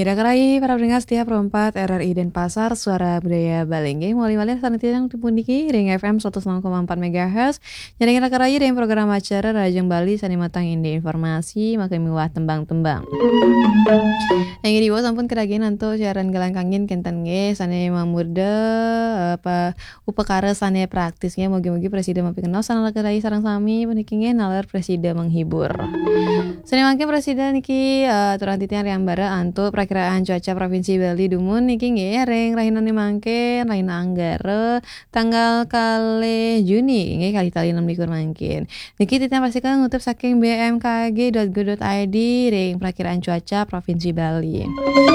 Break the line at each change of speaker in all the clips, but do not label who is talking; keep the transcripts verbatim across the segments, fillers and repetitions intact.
Ngira kerai para pendengar setia perempat R R I Denpasar Suara Budaya Balengge mulai-mulai sanadyan yang dipundiki ring F M seratus enam koma empat megahertz. Jadi ngira kerai dengan program acara Rajang Bali sani matang indi informasi makin miwah tembang-tembang. Yang ini bos ampun keragin anto siaran gelang kangin kentan ge sane mamurde apa upakara sane praktisnya mogi-mogi presiden mapi kenal sana kerai sarang sami punikinge nalar presiden menghibur. Sane mangke presiden niki uh, turang titian riambara anto Perakiraan cuaca Provinsi Bali Dumun niki nggih reng rahinane mangke raina anggara tanggal kali Juni nggih kali tali enam likur mangkin. Niki titian pastikan ngutup saking b m k g dot go dot i d reng perakiraan cuaca Provinsi Bali.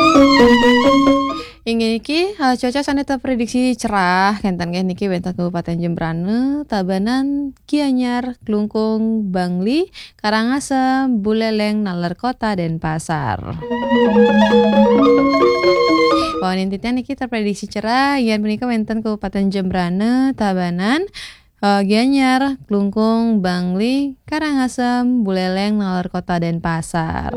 Ingin niki uh, cuaca sana terprediksi cerah kentan nggih niki wenten Kabupaten Jembrane, Tabanan, Gianyar, Klungkung, Bangli, Karangasem, Buleleng, Nalar Kota, Denpasar. Wawanin titian niki terprediksi cerah yang menika wenten Kabupaten Jembrane, Tabanan, uh, Gianyar, Klungkung, Bangli, Karangasem, Buleleng, Nalar Kota, Denpasar.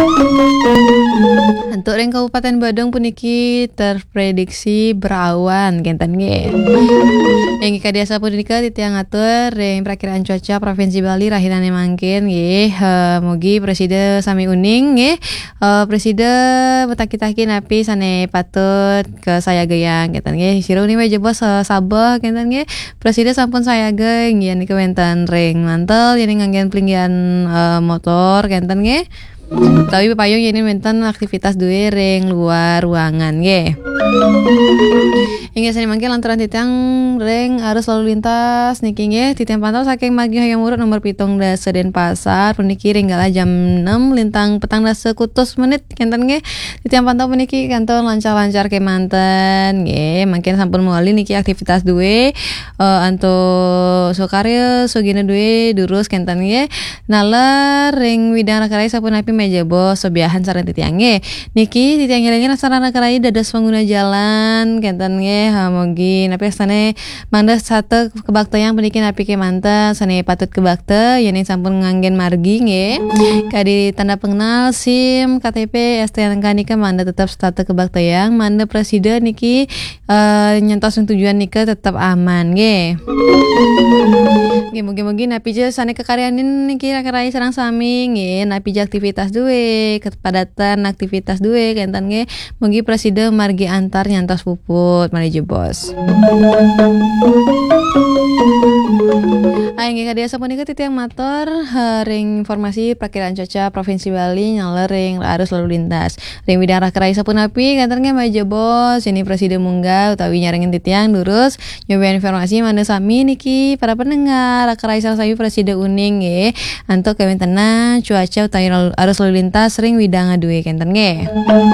Untuk ring Kabupaten Badung puniki terprediksi berawan kentan nggih. Yang kadiasa punika titiang atur ring perakiraan cuaca Provinsi Bali rahinane mangkin nggih. Uh, mugi presiden sami uning nggih. Uh, presiden betaki-taki napi sane patut ke saya geyang kentan nggih. Sira uni we jebos uh, sabah kentan nggih. Presiden sampun saya geyang yen niki wenten ring mantel yen nganggen pelinggian uh, motor kentan nggih. Tapi payung ini wenten aktivitas duwe ring luar ruangan nggih. Hingga seni mangke lantaran titiang ring arus lalu lintas niki nggih titiang pantau saking Margi Hayam Urut nomor pitung dasa Denpasar puniki ringgala jam enam lintang petang dasa kutus menit kenten nggih. Titiang pantau puniki kanton lancar-lancar kemanten nggih. Mangke sampun meuli niki aktivitas duwe uh, anto sokarya sogina duwe durus kenten nggih. Nalar ring widang rakarai sampun api meja bos sobiahan sareng titiang nggih. Niki titiang ngelengin sarana rakarai dados pengguna jalan kenten nggih. Ha mogi napi sane mangda sate kebakta yang peniki napi kemanten sane patut kebakta yen sampun nganggen margi nggih. Kadi tanda pengenal SIM, K T P, S T N K nika mangda tetap status kebakta yang mangda presiden niki uh, nyentos tujuan nika tetap aman nggih. Nggih mugi-mugi napi je sane kekaryanin niki rakarai sareng sami nggih napi je aktivitas duwe kepadatan aktivitas duwe kenten nggih. Mugi presiden margi antar nyantos puput mari je bos. Ayo nggih kadiasa punika titiang matur ring informasi perakiraan cuaca Provinsi Bali nyala ring arus lalu lintas. Ring bidang rakarai sapunapi kantor nggih mari je bos. Ini presiden munggah utawi nyarengin titiang lurus nyobain informasi mana sami niki para pendengar rakarai sareng sami presiden uning nggih. Antuk kawin tenang cuaca utawi arus lalu lintas ring widang aduwe kenten nggih.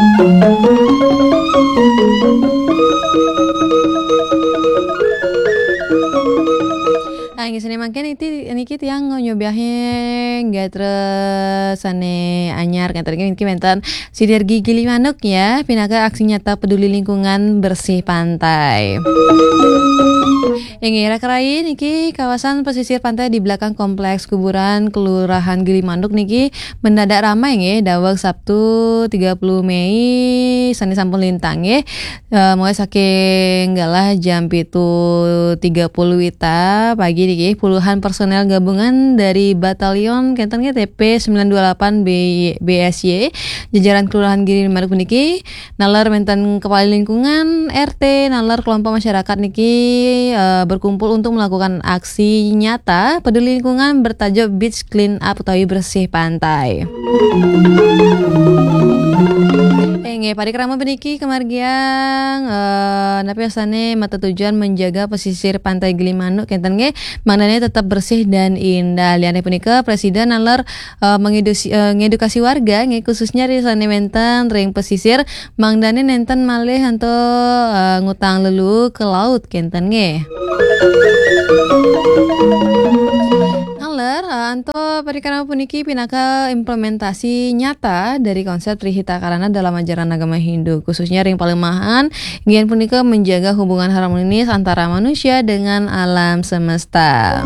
Nah, ngisane mangke niki niki tiang nyobahe enggak terus sane anyar kan tadi niki menten sinergi Gili Manuk ya pinaka aksi nyata peduli lingkungan bersih pantai. Yang era kerai niki kawasan pesisir pantai di belakang kompleks kuburan Kelurahan Gili Manuk niki mendadak ramai nggih dawuh Sabtu tiga puluh Mei sani sampun lintang nggih. E, mulai saking galah jam pitu tiga puluh wita pagi niki puluhan personel gabungan dari batalion kenten T P sembilan dua delapan B S Y jajaran Kelurahan Gili Manuk niki nalar menten kepala lingkungan R T nalar kelompok masyarakat niki e, berkumpul untuk melakukan aksi nyata peduli lingkungan bertajuk Beach Clean Up atau bersih pantai. Nggih pari krama beniki kemargian eh napi asane mata tujuan menjaga pesisir pantai Gili Manuk kenten nggih mangdane tetap bersih dan indah. Liyane punika presiden nalar uh, mengedukasi, uh, ngedukasi warga nggih khususnya di sane wenten ring pesisir mangdane nenten malih anto uh, ngutang lelu ke laut kenten nggih. Nalar, uh, anto perikara puniki pinaka implementasi nyata dari konsep Trihita Karana dalam ajaran agama Hindu, khususnya ring palemahan ingin punika menjaga hubungan harmonis antara manusia dengan alam semesta.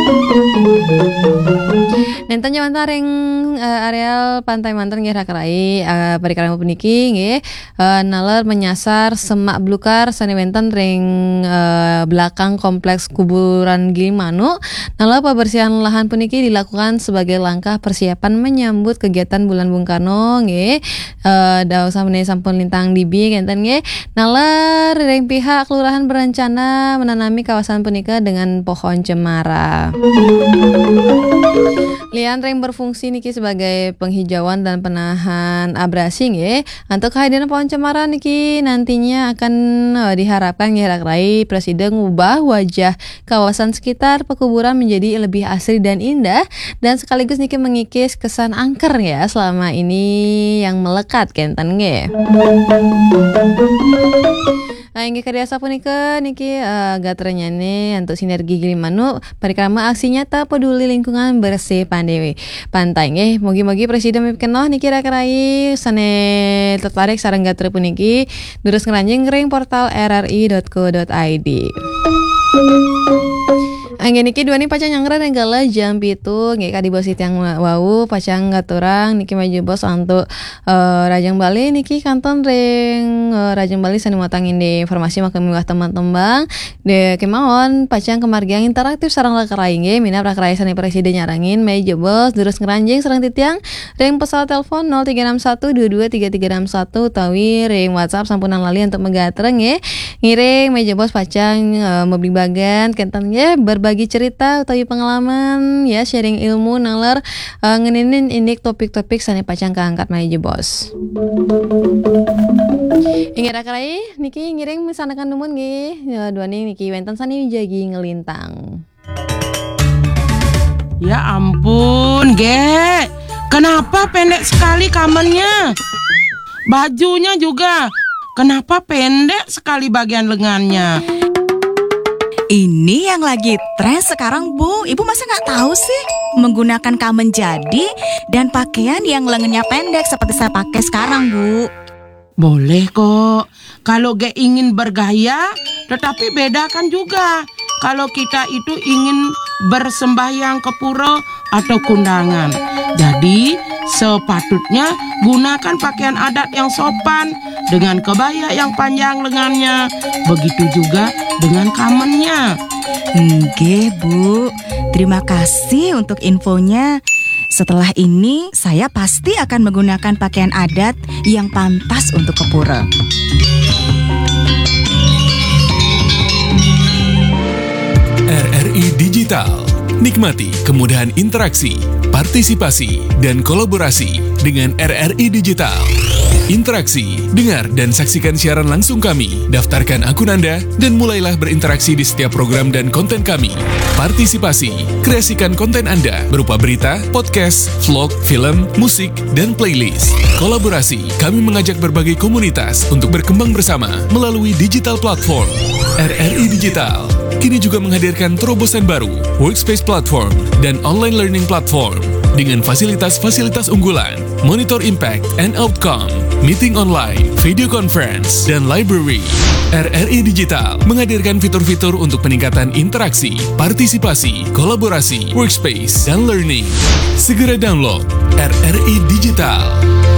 Nenten jaman ring uh, areal pantai Mantan nggih rakerai uh, perikara puniki nggih uh, nalar menyasar semak belukar sanewenten ring uh, belakang kompleks kuburan Gilimanuk. Nalar pembersihan lahan puniki dilakukan sebagai langkah persiapan menyambut kegiatan Bulan Bung Karno nggih. Uh, Daus samene sampun lintang dibi kenten nggih. Nalar ring pihak kelurahan berencana menanami kawasan punika dengan pohon cemara. Lian ring berfungsi niki sebagai penghijauan dan penahan abrasi nggih. Untuk kehadiran pohon cemara niki nantinya akan uh, diharapkan nggih rai Presiden mengubah wajah kawasan sekitar pekuburan menjadi lebih asri dan indah, dan sekaligus niki mengikis kesan angker ya selama ini yang melekat kenten nggih. Nah, inggih kadiasa punika niki uh, gatrenya nih untuk sinergi Gilimanuk parikrama aksi nyata peduli lingkungan bersih pandewi pantai nggih. Mugi-mugi Presiden mipkenoh niki rakerai sane tertarik sareng gatre puniki durus ngeranjing ring portal r r i dot co dot i d. Angin niki dua nih pacang nyangkran yang gala jam pitu nggih kadi bos yang wau pacang gaturang niki maju bos untuk uh, Rajang Bali niki kanton ring uh, Rajang Bali sani matangin di informasi maka miwah teman-teman de kemauan pacang kemargian interaktif sareng rakerai nggih minap rakerai sani Presiden nyarangin maju bos terus ngeranjing sareng titiang ring pesawat telepon nol tiga enam satu dua dua tiga tiga enam satu utawi ring WhatsApp sampunan lali untuk megatreng nggih ngiring maju bos pacang uh, membeli bagan kenten nggih berbagi bagi cerita utawi pengalaman ya sharing ilmu nalar uh, ngeninin indik topik-topik sane pacang keangkat maju bos. Ingat rakerai niki ngiring misanakan numun nggih ya, dua nih niki wenten sani jagi ngelintang.
Ya ampun, Ge. Kenapa pendek sekali kamennya? Bajunya juga. Kenapa pendek sekali bagian lengannya?
Ini yang lagi tren sekarang, Bu. Ibu masa nggak tahu sih? Menggunakan kamen jadi dan pakaian yang lengannya pendek seperti saya pakai sekarang, Bu.
Boleh kok. Kalau Ge ingin bergaya, tetapi bedakan juga. Kalau kita itu ingin bersembahyang ke pura atau kundangan. Jadi, sepatutnya gunakan pakaian adat yang sopan dengan kebaya yang panjang lengannya. Begitu juga dengan kamennya.
Nggih, Bu. Terima kasih untuk infonya. Setelah ini, saya pasti akan menggunakan pakaian adat yang pantas untuk ke pura.
R R I Digital. Nikmati kemudahan interaksi, partisipasi, dan kolaborasi dengan R R I Digital. Interaksi, dengar dan saksikan siaran langsung kami, daftarkan akun Anda, dan mulailah berinteraksi di setiap program dan konten kami. Partisipasi, kreasikan konten Anda berupa berita, podcast, vlog, film, musik, dan playlist. Kolaborasi, kami mengajak berbagai komunitas untuk berkembang bersama melalui digital platform. R R I Digital kini juga menghadirkan terobosan baru, workspace platform, dan online learning platform dengan fasilitas-fasilitas unggulan, monitor impact and outcome, meeting online, video conference, dan library. R R I Digital menghadirkan fitur-fitur untuk peningkatan interaksi, partisipasi, kolaborasi, workspace, dan learning. Segera download R R I Digital.